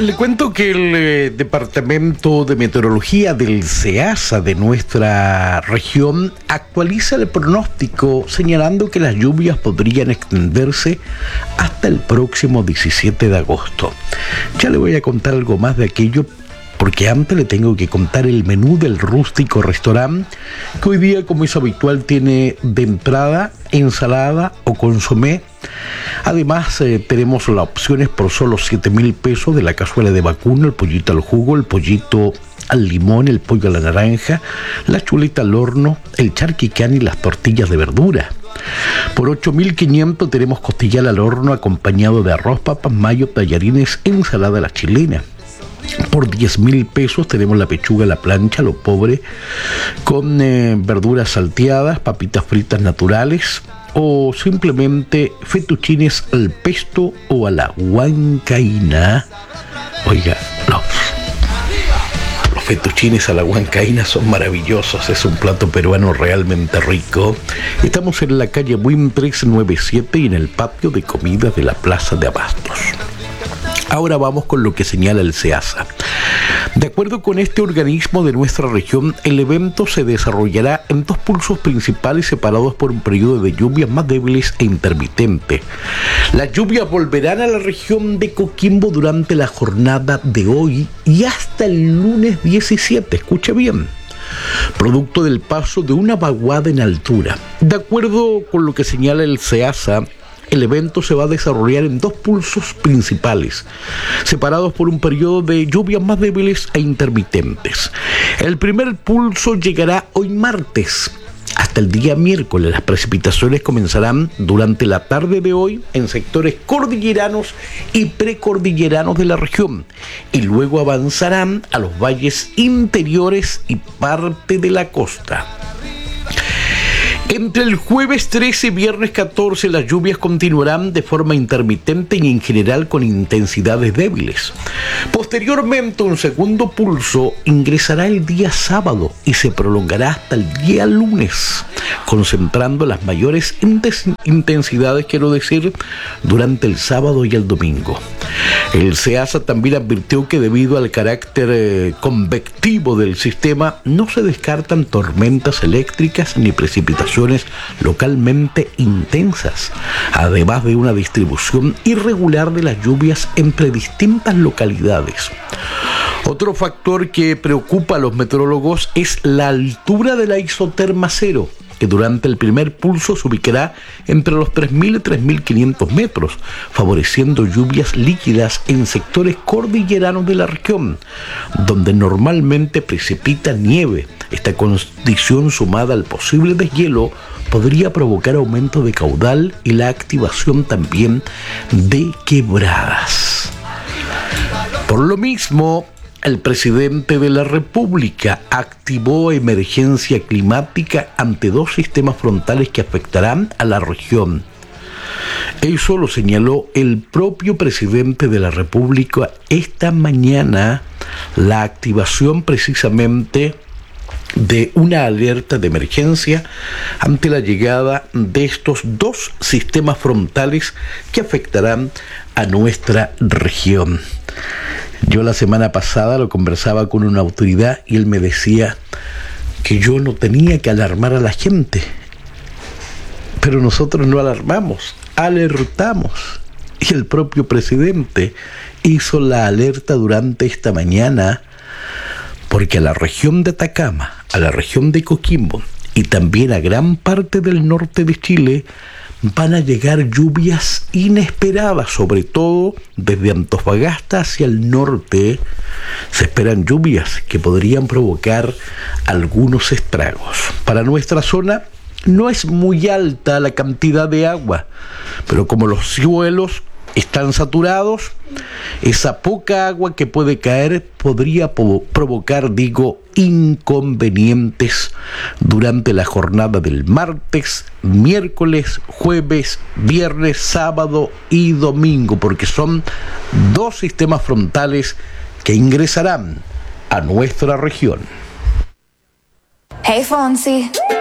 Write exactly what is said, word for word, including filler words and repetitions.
Le cuento que el eh, Departamento de Meteorología del SEASA de nuestra región actualiza el pronóstico señalando que las lluvias podrían extenderse hasta el próximo diecisiete de agosto. Ya le voy a contar algo más de aquello, porque antes le tengo que contar el menú del Rústico Restaurant, que hoy día, como es habitual, tiene de entrada ensalada o consomé. Además, eh, tenemos las opciones por solo siete mil pesos de la cazuela de vacuno, el pollito al jugo, el pollito al limón, el pollo a la naranja, la chuleta al horno, el charquicán y las tortillas de verdura. Por ocho mil quinientos tenemos costillar al horno acompañado de arroz, papas, mayo, tallarines, ensalada a la chilena. Por diez mil pesos tenemos la pechuga a la plancha, lo pobre, con eh, verduras salteadas, papitas fritas naturales o simplemente fettuccines al pesto o a la huancaína. Oiga, los, los fettuccines a la huancaína son maravillosos, es un plato peruano realmente rico. Estamos en la calle Buin trescientos noventa y siete y en el patio de comidas de la Plaza de Abastos. Ahora vamos con lo que señala el SEASA. De acuerdo con este organismo de nuestra región, el evento se desarrollará en dos pulsos principales separados por un periodo de lluvias más débiles e intermitentes. Las lluvias volverán a la región de Coquimbo durante la jornada de hoy y hasta el lunes diecisiete. Escuche bien. Producto del paso de una vaguada en altura. De acuerdo con lo que señala el SEASA, el evento se va a desarrollar en dos pulsos principales, separados por un periodo de lluvias más débiles e intermitentes. El primer pulso llegará hoy martes. Hasta el día miércoles las precipitaciones comenzarán durante la tarde de hoy en sectores cordilleranos y precordilleranos de la región y luego avanzarán a los valles interiores y parte de la costa. Entre el jueves trece y viernes catorce las lluvias continuarán de forma intermitente y en general con intensidades débiles. Posteriormente, un segundo pulso ingresará el día sábado y se prolongará hasta el día lunes, concentrando las mayores intensidades, quiero decir, durante el sábado y el domingo. El SEASA también advirtió que debido al carácter eh, convectivo del sistema, no se descartan tormentas eléctricas ni precipitaciones localmente intensas, además de una distribución irregular de las lluvias entre distintas localidades. Otro factor que preocupa a los meteorólogos es la altura de la isoterma cero, que durante el primer pulso se ubicará entre los tres mil y tres mil quinientos metros, favoreciendo lluvias líquidas en sectores cordilleranos de la región, donde normalmente precipita nieve. Esta condición, sumada al posible deshielo, podría provocar aumento de caudal y la activación también de quebradas. Por lo mismo, el presidente de la República activó emergencia climática ante dos sistemas frontales que afectarán a la región. Eso lo señaló el propio presidente de la República esta mañana, la activación precisamente de una alerta de emergencia ante la llegada de estos dos sistemas frontales que afectarán a nuestra región. Yo la semana pasada lo conversaba con una autoridad y él me decía que yo no tenía que alarmar a la gente, pero nosotros no alarmamos, alertamos. Y el propio presidente hizo la alerta durante esta mañana porque a la región de Atacama, a la región de Coquimbo y también a gran parte del norte de Chile van a llegar lluvias inesperadas, sobre todo desde Antofagasta hacia el norte. Se esperan lluvias que podrían provocar algunos estragos. Para nuestra zona no es muy alta la cantidad de agua, pero como los suelos están saturados, esa poca agua que puede caer podría po- provocar, digo, inconvenientes durante la jornada del martes, miércoles, jueves, viernes, sábado y domingo, porque son dos sistemas frontales que ingresarán a nuestra región. Hey Fonsi.